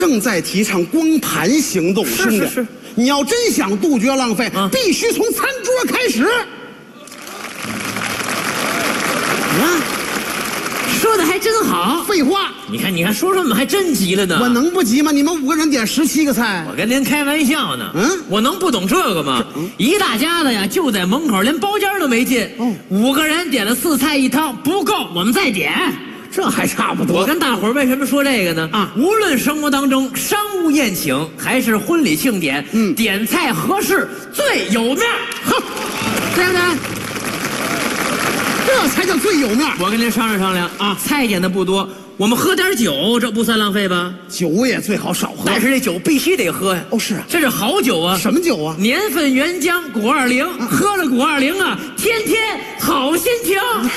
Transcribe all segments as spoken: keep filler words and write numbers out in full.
正在提倡光盘行动， 是是是。 你要真想杜绝浪费，啊、必须从餐桌开始。 啊，说的还真好。 废话， 你看，你看，说说怎么还真急了呢？ 我能不急吗？你们五个人点十七个菜， 我跟您开玩笑呢。 嗯， 我能不懂这个吗？嗯、一大家子呀，就在门口，连包间都没进。嗯，五个人点了四菜一汤，不够，我们再点。 这还差不多。 我跟大伙儿为什么说这个呢？啊，无论生活当中商务宴请还是婚礼庆典，嗯，点菜合适最有面儿，哼，对不对？ 这才叫最有面儿。 我跟您商量商量啊，菜点的不多，我们喝点酒，这不算浪费吧？ 酒也最好少喝， 但是这酒必须得喝呀。 哦，是啊， 这是好酒啊。 什么酒啊？ 年份原浆谷二零，啊、喝了谷二零啊，天天好心情。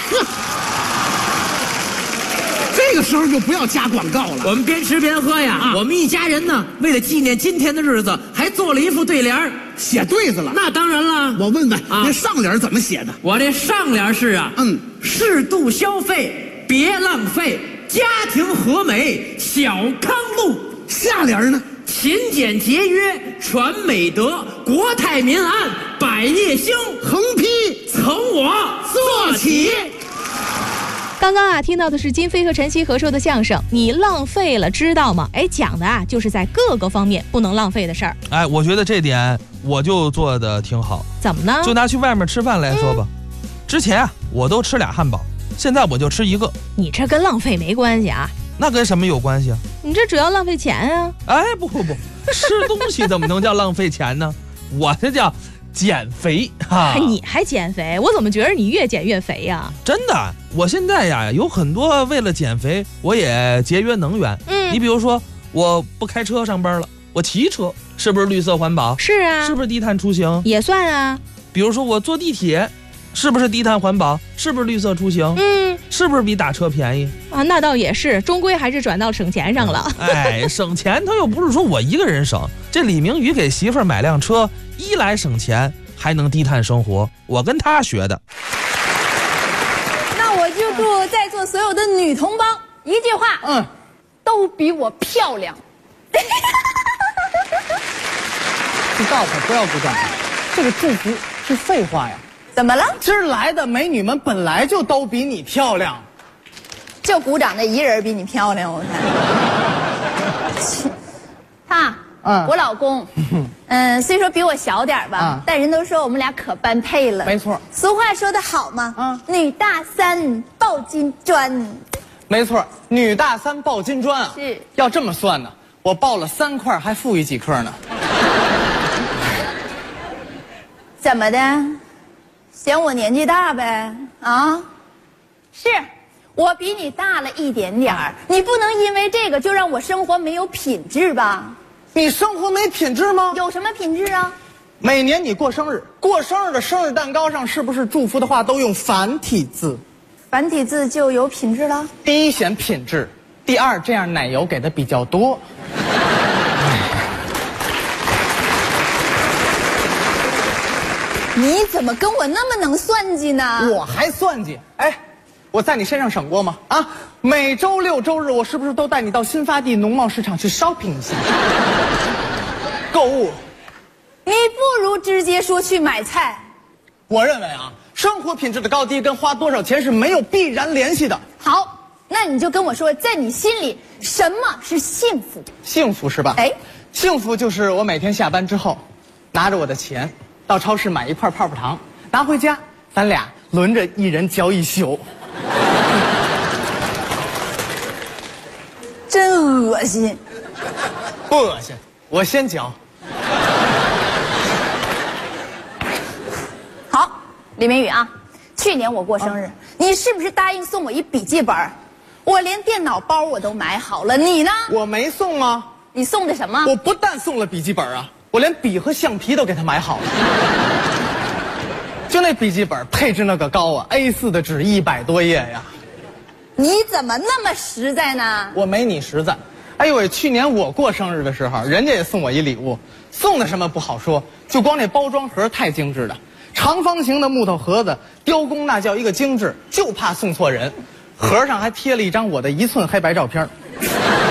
这个时候就不要加广告了。 我们边吃边喝呀。啊、我们一家人呢，为了纪念今天的日子，还做了一副对联， 写对子了。 那当然了。 我问问，啊、那上联怎么写的？ 我这上联是啊，嗯，适度消费，别浪费，家庭和美，小康路。 下联呢？ 勤俭节约，传美德，国泰民安，百业兴。 横批： 从我做起。 刚刚啊，听到的是金飞和陈曦合说的相声《你浪费了知道吗》？哎，讲的啊，就是在各个方面不能浪费的事儿。 哎，我觉得这点我就做的挺好。 怎么呢？ 就拿去外面吃饭来说吧，嗯、之前啊，我都吃俩汉堡，现在我就吃一个。 你这跟浪费没关系啊？ 那跟什么有关系啊？ 你这主要浪费钱啊！ 哎，不不不，吃东西怎么能叫浪费钱呢？我这叫减肥哈！ 你还减肥？我怎么觉得你越减越肥呀？ 真的，我现在呀有很多为了减肥，我也节约能源。嗯，你比如说，我不开车上班了，我骑车，是不是绿色环保？ 是啊， 是不是低碳出行？ 也算啊。 比如说我坐地铁，是不是低碳环保？是不是绿色出行？嗯，是不是比打车便宜？ 啊，那倒也是，终归还是转到省钱上了。 嗯、哎，省钱他又不是说我一个人省，这李明宇给媳妇儿买辆车。一来省钱，还能低碳生活，我跟他学的。 那我就祝在座所有的女同胞一句话，嗯，都比我漂亮。 这大伙不要鼓掌，这个祝福是废话呀。 怎么了？ 今儿来的美女们本来就都比你漂亮， 就鼓掌那一人比你漂亮，我看。他。嗯，我老公，嗯，虽说比我小点吧，嗯、但人都说我们俩可般配了。 没错， 俗话说得好嘛，嗯，女大三抱金砖。 没错，女大三抱金砖啊。 是， 要这么算呢，我抱了三块，还富裕几颗呢？ 怎么的？嫌我年纪大呗？啊？是。我比你大了一点点儿，你不能因为这个就让我生活没有品质吧？ 你生活没品质吗？ 有什么品质啊？ 每年你过生日，过生日的生日蛋糕上是不是祝福的话都用繁体字？ 繁体字就有品质了？ 第一显品质，第二这样奶油给的比较多。 你怎么跟我那么能算计呢？ 我还算计？哎，我在你身上省过吗？啊，每周六周日我是不是都带你到新发地农贸市场去 shopping 一下，购物？ 你不如直接说去买菜。 我认为啊，生活品质的高低跟花多少钱是没有必然联系的。 好，那你就跟我说，在你心里什么是幸福？ 幸福是吧？哎，幸福就是我每天下班之后，拿着我的钱到超市买一块泡泡糖，拿回家，咱俩轮着一人嚼一宿。 真恶心。 不恶心，我先嚼。 好，李明宇啊，去年我过生日，啊、你是不是答应送我一笔记本？我连电脑包我都买好了，你呢？ 我没送啊。 你送的什么？ 我不但送了笔记本啊，我连笔和橡皮都给他买好了。就那笔记本配置那个高啊 ，A 四 的纸一百多页呀。 你怎么那么实在呢？ 我没你实在。哎呦喂，去年我过生日的时候，人家也送我一礼物，送的什么不好说，就光那包装盒太精致了，长方形的木头盒子，雕工那叫一个精致，就怕送错人。盒上还贴了一张我的一寸黑白照片。